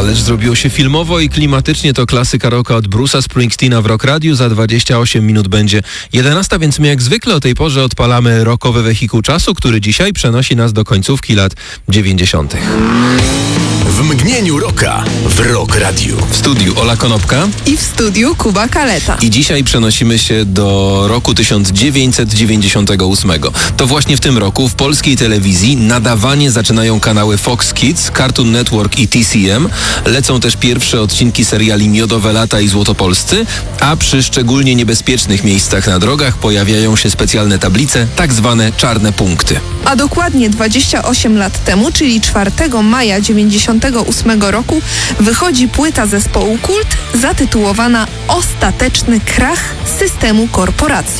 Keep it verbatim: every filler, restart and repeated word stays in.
Ależ zrobiło się filmowo i klimatycznie. To klasyka rocka od Bruce'a Springsteena w Rock Radiu. Za dwadzieścia osiem minut będzie jedenasta, więc my jak zwykle o tej porze odpalamy rockowy wehikuł czasu, który dzisiaj przenosi nas do końcówki lat dziewięćdziesiątych. W mgnieniu rocka w Rock Radiu. W studiu Ola Konopka i w studiu Kuba Kaleta. I dzisiaj przenosimy się do roku tysiąc dziewięćset dziewięćdziesiątego ósmego. To właśnie w tym roku w polskiej telewizji nadawanie zaczynają kanały Fox Kids, Cartoon Network i T C M. Lecą też pierwsze odcinki seriali Miodowe lata i Złotopolscy, a przy szczególnie niebezpiecznych miejscach na drogach pojawiają się specjalne tablice, tak zwane czarne punkty. A dokładnie dwadzieścia osiem lat temu, czyli czwartego maja dziewięćdziesiątego ósmego roku, wychodzi płyta zespołu Kult zatytułowana Ostateczny krach systemu korporacji.